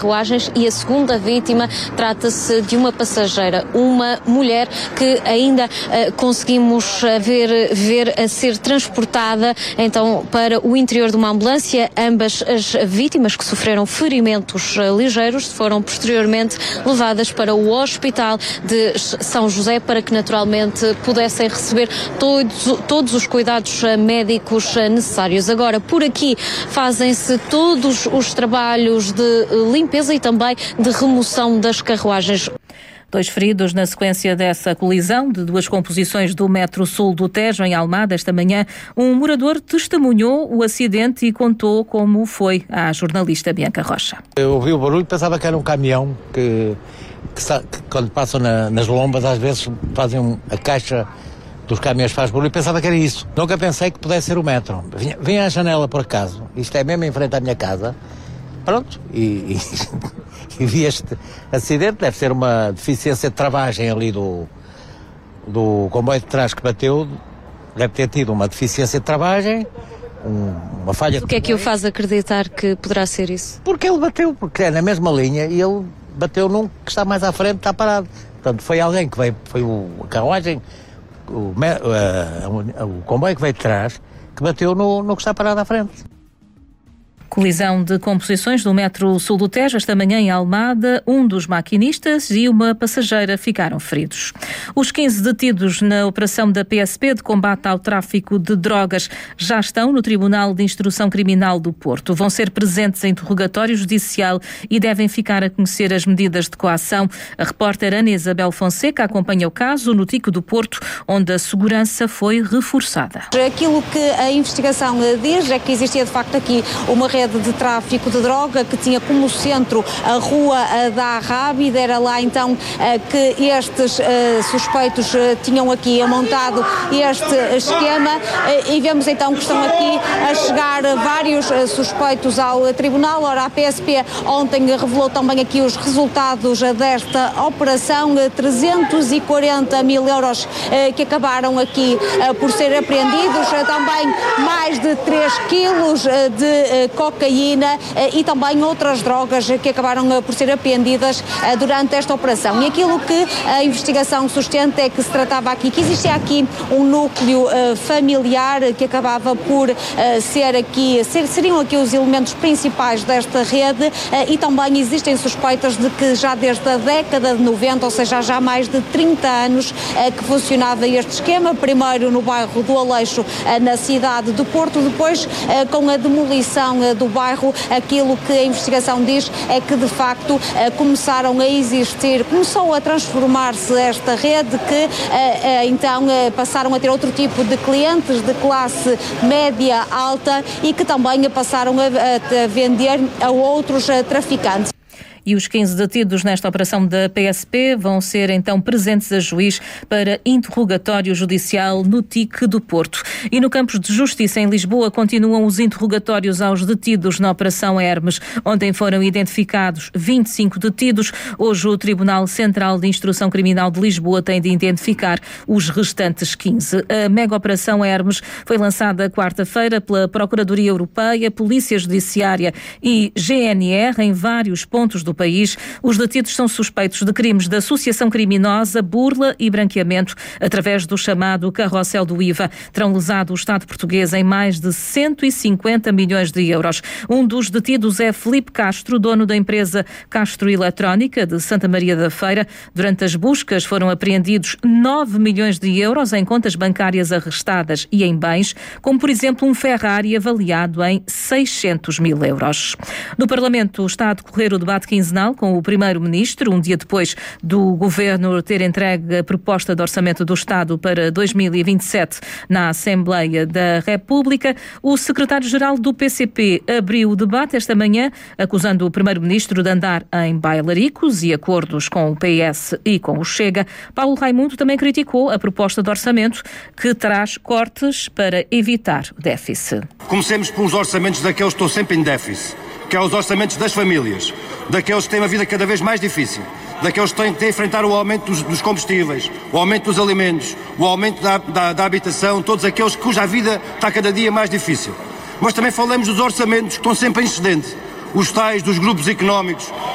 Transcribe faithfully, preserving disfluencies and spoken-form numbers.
carruagens, e a segunda vítima trata-se de uma passageira, uma mulher que ainda uh, conseguimos uh, ver, ver a ser transportada então para o interior de uma ambulância. Ambas as vítimas, que sofreram ferimentos uh, ligeiros, foram posteriormente levadas para o Hospital de São José para que naturalmente pudessem receber todos, todos os cuidados uh, médicos uh, necessários. Agora, por aqui fazem-se todos os trabalhos de uh, limpeza e também de remoção das carruagens. Dois feridos na sequência dessa colisão de duas composições do metro sul do Tejo, em Almada, esta manhã. Um morador testemunhou o acidente e contou como foi à jornalista Bianca Rocha. Eu ouvi o barulho, pensava que era um caminhão que, que, que quando passam na, nas lombas, às vezes fazem um, a caixa dos caminhões faz barulho, pensava que era isso. Nunca pensei que pudesse ser o metro. Vinha, vinha à janela por acaso, isto é mesmo em frente à minha casa, pronto, e... e e vi este acidente. Deve ser uma deficiência de travagem ali do, do comboio de trás que bateu, deve ter tido uma deficiência de travagem, um, uma falha... O que é que o faz acreditar que poderá ser isso? Porque ele bateu, porque é na mesma linha e ele bateu num que está mais à frente, está parado. Portanto, foi alguém que veio, foi o, a carruagem, o, a, o comboio que veio de trás, que bateu no, no que está parado à frente. Colisão de composições do metro sul do Tejo, esta manhã em Almada. Um dos maquinistas e uma passageira ficaram feridos. Os quinze detidos na operação da P S P de combate ao tráfico de drogas já estão no Tribunal de Instrução Criminal do Porto. Vão ser presentes em interrogatório judicial e devem ficar a conhecer as medidas de coação. A repórter Ana Isabel Fonseca acompanha o caso no Tico do Porto, onde a segurança foi reforçada. Aquilo que a investigação diz é que existia de facto aqui uma rede de tráfico de droga que tinha como centro a rua da Rábida. Era lá então que estes suspeitos tinham aqui montado este esquema e vemos então que estão aqui a chegar vários suspeitos ao tribunal. Ora, a P S P ontem revelou também aqui os resultados desta operação, trezentos e quarenta mil euros que acabaram aqui por ser apreendidos, também mais de três quilos de cocaína e também outras drogas que acabaram por ser apreendidas durante esta operação. E aquilo que a investigação sustenta é que se tratava aqui, que existia aqui um núcleo familiar que acabava por ser aqui, ser, seriam aqui os elementos principais desta rede e também existem suspeitas de que já desde a década de noventa, ou seja, já há mais de trinta anos que funcionava este esquema, primeiro no bairro do Aleixo, na cidade do Porto, depois com a demolição do bairro, aquilo que a investigação diz é que de facto começaram a existir, começou a transformar-se esta rede que então passaram a ter outro tipo de clientes de classe média alta e que também passaram a, a vender a outros traficantes. E os quinze detidos nesta operação da P S P vão ser então presentes a juiz para interrogatório judicial no T I C do Porto. E no Campos de Justiça, em Lisboa, continuam os interrogatórios aos detidos na Operação Hermes. Ontem foram identificados vinte e cinco detidos. Hoje o Tribunal Central de Instrução Criminal de Lisboa tem de identificar os restantes quinze. A mega Operação Hermes foi lançada quarta-feira pela Procuradoria Europeia, Polícia Judiciária e G N R em vários pontos do país. Os detidos são suspeitos de crimes de associação criminosa, burla e branqueamento através do chamado carrossel do I V A. Terão lesado o Estado português em mais de cento e cinquenta milhões de euros. Um dos detidos é Filipe Castro, dono da empresa Castro Eletrónica de Santa Maria da Feira. Durante as buscas foram apreendidos nove milhões de euros em contas bancárias arrestadas e em bens, como por exemplo um Ferrari avaliado em seiscentos mil euros. No Parlamento está a decorrer o debate quinzenal com o Primeiro-Ministro, um dia depois do Governo ter entregue a proposta de Orçamento do Estado para dois mil e vinte e sete na Assembleia da República. O Secretário-Geral do P C P abriu o debate esta manhã, acusando o Primeiro-Ministro de andar em bailaricos e acordos com o P S e com o Chega. Paulo Raimundo também criticou a proposta de orçamento que traz cortes para evitar o déficit. Comecemos pelos orçamentos daqueles que estão sempre em déficit, que é os orçamentos das famílias, daqueles que têm uma vida cada vez mais difícil, daqueles que têm que enfrentar o aumento dos, dos combustíveis, o aumento dos alimentos, o aumento da, da, da habitação, todos aqueles cuja vida está cada dia mais difícil. Mas também falamos dos orçamentos que estão sempre em excedente, os tais dos grupos económicos,